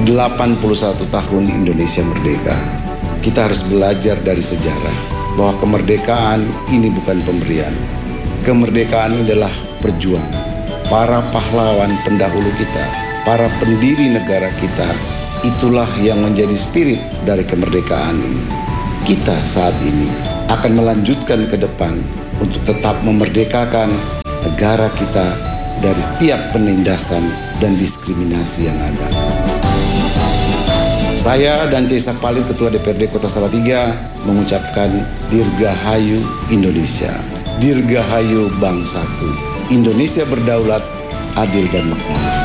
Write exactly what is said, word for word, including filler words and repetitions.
delapan puluh satu tahun Indonesia merdeka. Kita harus belajar dari sejarah bahwa kemerdekaan ini bukan pemberian. Kemerdekaan ini adalah perjuangan. Para pahlawan pendahulu kita, para pendiri negara kita, itulah yang menjadi spirit dari kemerdekaan ini. Kita saat ini akan melanjutkan ke depan untuk tetap memerdekakan negara kita dari setiap penindasan dan diskriminasi yang ada. Saya dan C. Sapali, Ketua D P R D Kota Salatiga, mengucapkan Dirgahayu Indonesia, Dirgahayu Bangsaku. Indonesia berdaulat, adil dan makmur.